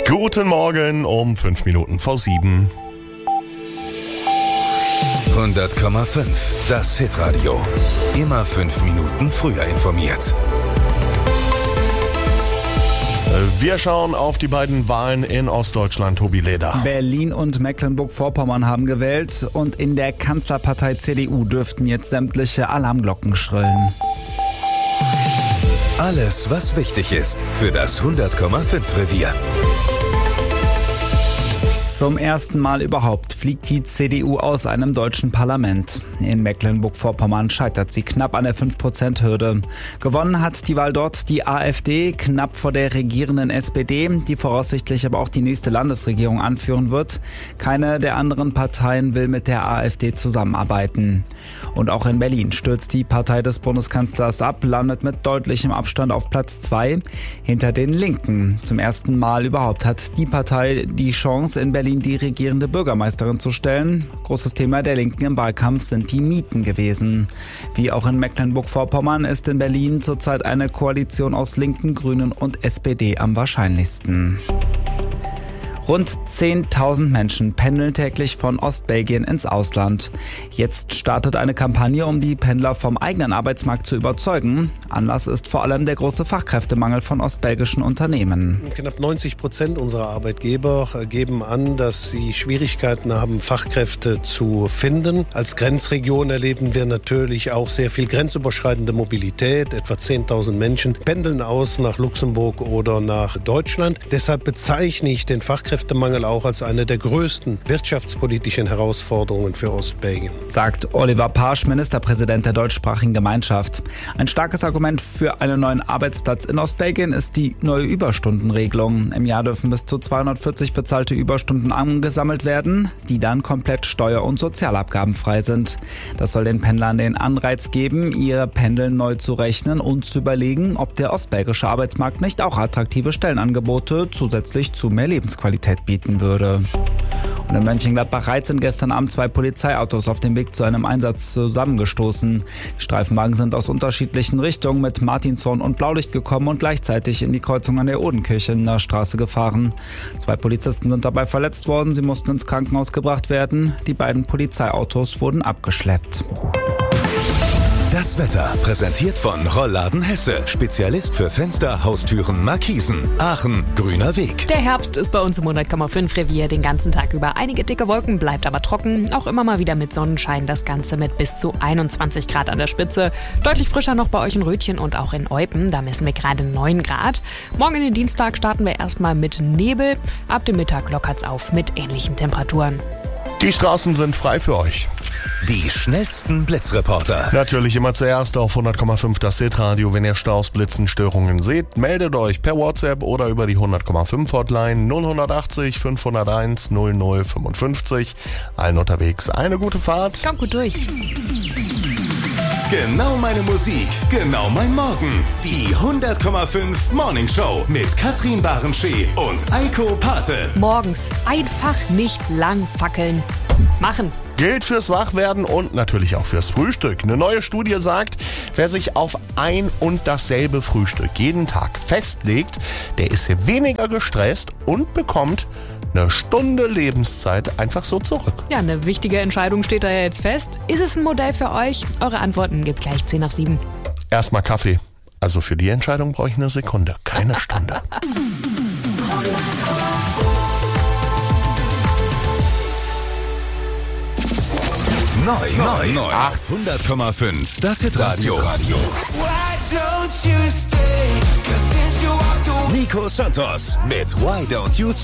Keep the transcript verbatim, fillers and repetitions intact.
Guten Morgen um fünf Minuten vor sieben. hundert Komma fünf, das Hitradio. Immer fünf Minuten früher informiert. Wir schauen auf die beiden Wahlen in Ostdeutschland. Tobi Leder. Berlin und Mecklenburg-Vorpommern haben gewählt und in der Kanzlerpartei C D U dürften jetzt sämtliche Alarmglocken schrillen. Alles, was wichtig ist für das hundert Komma fünf Revier. Zum ersten Mal überhaupt fliegt die C D U aus einem deutschen Parlament. In Mecklenburg-Vorpommern scheitert sie knapp an der fünf Prozent Hürde. Gewonnen hat die Wahl dort die AfD, knapp vor der regierenden S P D, die voraussichtlich aber auch die nächste Landesregierung anführen wird. Keine der anderen Parteien will mit der AfD zusammenarbeiten. Und auch in Berlin stürzt die Partei des Bundeskanzlers ab, landet mit deutlichem Abstand auf Platz zwei hinter den Linken. Zum ersten Mal überhaupt hat die Partei die Chance, in Berlin die regierende Bürgermeisterin zu stellen. Großes Thema der Linken im Wahlkampf sind die Mieten gewesen. Wie auch in Mecklenburg-Vorpommern ist in Berlin zurzeit eine Koalition aus Linken, Grünen und S P D am wahrscheinlichsten. Rund zehntausend Menschen pendeln täglich von Ostbelgien ins Ausland. Jetzt startet eine Kampagne, um die Pendler vom eigenen Arbeitsmarkt zu überzeugen. Anlass ist vor allem der große Fachkräftemangel von ostbelgischen Unternehmen. Knapp neunzig Prozent unserer Arbeitgeber geben an, dass sie Schwierigkeiten haben, Fachkräfte zu finden. Als Grenzregion erleben wir natürlich auch sehr viel grenzüberschreitende Mobilität. Etwa zehntausend Menschen pendeln aus nach Luxemburg oder nach Deutschland. Deshalb bezeichne ich den Fachkräftemangel Fachkräftemangel auch als eine der größten wirtschaftspolitischen Herausforderungen für Ostbelgien. Sagt Oliver Pasch, Ministerpräsident der deutschsprachigen Gemeinschaft. Ein starkes Argument für einen neuen Arbeitsplatz in Ostbelgien ist die neue Überstundenregelung. Im Jahr dürfen bis zu zweihundertvierzig bezahlte Überstunden angesammelt werden, die dann komplett steuer- und sozialabgabenfrei sind. Das soll den Pendlern den Anreiz geben, ihr Pendeln neu zu rechnen und zu überlegen, ob der ostbelgische Arbeitsmarkt nicht auch attraktive Stellenangebote zusätzlich zu mehr Lebensqualität bieten würde. Und in Mönchengladbach-Reit sind gestern Abend zwei Polizeiautos auf dem Weg zu einem Einsatz zusammengestoßen. Die Streifenwagen sind aus unterschiedlichen Richtungen mit Martinshorn und Blaulicht gekommen und gleichzeitig in die Kreuzung an der Odenkirche in der Straße gefahren. Zwei Polizisten sind dabei verletzt worden, sie mussten ins Krankenhaus gebracht werden. Die beiden Polizeiautos wurden abgeschleppt. Das Wetter präsentiert von Rollladen Hesse. Spezialist für Fenster, Haustüren, Markisen. Aachen, grüner Weg. Der Herbst ist bei uns im hundert Komma fünf Revier den ganzen Tag über. Einige dicke Wolken, bleibt aber trocken. Auch immer mal wieder mit Sonnenschein. Das Ganze mit bis zu einundzwanzig Grad an der Spitze. Deutlich frischer noch bei euch in Rötchen und auch in Eupen. Da messen wir gerade neun Grad. Morgen in den Dienstag starten wir erstmal mit Nebel. Ab dem Mittag lockert's auf mit ähnlichen Temperaturen. Die Straßen sind frei für euch. Die schnellsten Blitzreporter. Natürlich immer zuerst auf hundert Komma fünf das Hitradio. Wenn ihr Staus, Blitzen, Störungen seht, meldet euch per WhatsApp oder über die hundert Komma fünf Hotline null achtzig fünfhunderteins null null fünfundfünfzig. Allen unterwegs eine gute Fahrt. Kommt gut durch. Genau meine Musik, genau mein Morgen. Die hundert Komma fünf Morning Show mit Katrin Barenschee und Eiko Pate. Morgens einfach nicht lang fackeln. Machen. Gilt fürs Wachwerden und natürlich auch fürs Frühstück. Eine neue Studie sagt, wer sich auf ein und dasselbe Frühstück jeden Tag festlegt, der ist weniger gestresst und bekommt eine Stunde Lebenszeit einfach so zurück. Ja, eine wichtige Entscheidung steht da ja jetzt fest. Ist es ein Modell für euch? Eure Antworten gibt's gleich zehn nach sieben. Erstmal Kaffee. Also für die Entscheidung brauche ich eine Sekunde, keine Stunde. Neu, neu, neu. hundert Komma fünf. Das Hitradio. Nico Santos mit Why Don't You Stay?